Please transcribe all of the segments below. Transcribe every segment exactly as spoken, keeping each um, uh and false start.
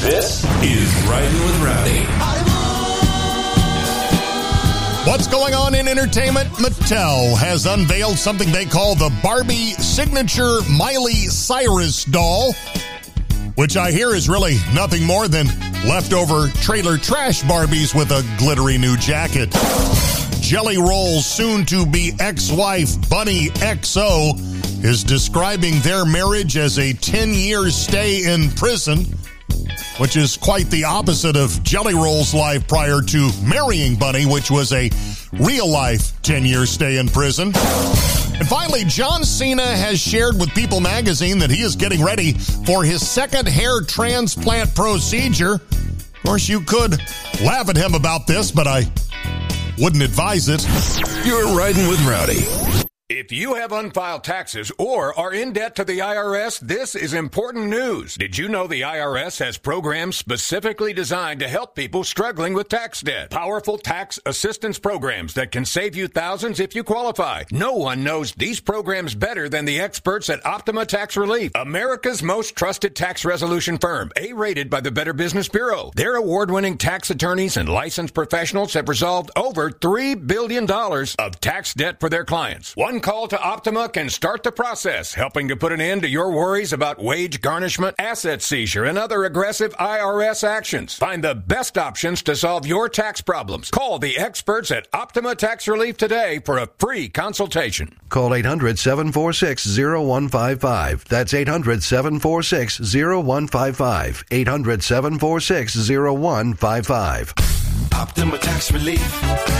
This is Riding with Rowdy. What's going on in entertainment? Mattel has unveiled something they call the Barbie Signature Miley Cyrus doll, which I hear is really nothing more than leftover trailer trash Barbies with a glittery new jacket. Jelly Roll's soon-to-be ex-wife, Bunny X O, is describing their marriage as a ten-year stay in prison, which is quite the opposite of Jelly Roll's life prior to marrying Bunny, which was a real-life ten-year stay in prison. And finally, John Cena has shared with People magazine that he is getting ready for his second hair transplant procedure. Of course, you could laugh at him about this, but I wouldn't advise it. You're Riding with Rowdy. If you have unfiled taxes or are in debt to the I R S, this is important news. Did you know the I R S has programs specifically designed to help people struggling with tax debt? Powerful tax assistance programs that can save you thousands if you qualify. No one knows these programs better than the experts at Optima Tax Relief, America's most trusted tax resolution firm, A-rated by the Better Business Bureau. Their award-winning tax attorneys and licensed professionals have resolved over three billion dollars of tax debt for their clients. One call to Optima can start the process, helping to put an end to your worries about wage garnishment, asset seizure, and other aggressive I R S actions. Find the best options to solve your tax problems. Call the experts at Optima Tax Relief today for a free consultation. Call eight hundred, seven four six, zero one five five. That's eight hundred, seven four six, zero one five five. eight hundred, seven four six, zero one five five. Optima Tax Relief.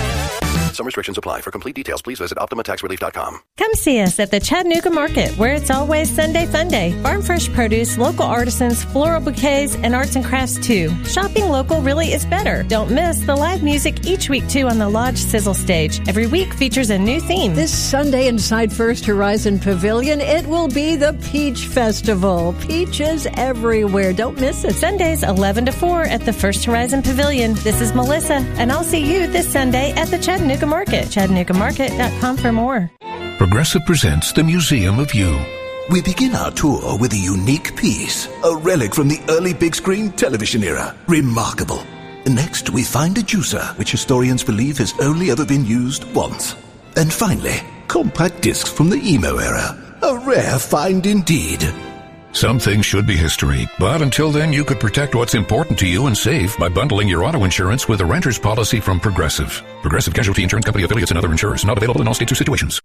Some restrictions apply. For complete details, please visit Optima Tax Relief dot com. Come see us at the Chattanooga Market, where it's always Sunday Fun Day. Farm fresh produce, local artisans, floral bouquets, and arts and crafts, too. Shopping local really is better. Don't miss the live music each week, too, on the Lodge Sizzle stage. Every week features a new theme. This Sunday inside First Horizon Pavilion, it will be the Peach Festival. Peaches everywhere. Don't miss it. Sundays eleven to four at the First Horizon Pavilion. This is Melissa, and I'll see you this Sunday at the Chattanooga Market. Chattanooga Market dot com for more. Progressive presents the Museum of You. We begin our tour with a unique piece, a relic from the early big screen television era. Remarkable. Next, we find a juicer, which historians believe has only ever been used once. And finally, compact discs from the emo era. A rare find indeed. Some things should be history, but until then you could protect what's important to you and save by bundling your auto insurance with a renter's policy from Progressive. Progressive Casualty Insurance Company affiliates and other insurers. Not available in all states or situations.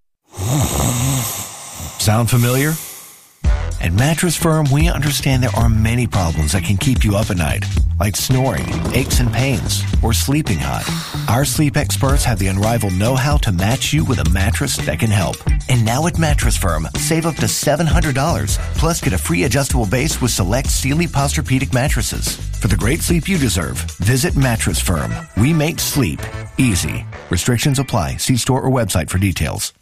Sound familiar? At Mattress Firm, we understand there are many problems that can keep you up at night, like snoring, aches and pains, or sleeping hot. Our sleep experts have the unrivaled know-how to match you with a mattress that can help. And now at Mattress Firm, save up to seven hundred dollars, plus get a free adjustable base with select Sealy Posturepedic mattresses. For the great sleep you deserve, visit Mattress Firm. We make sleep easy. Restrictions apply. See store or website for details.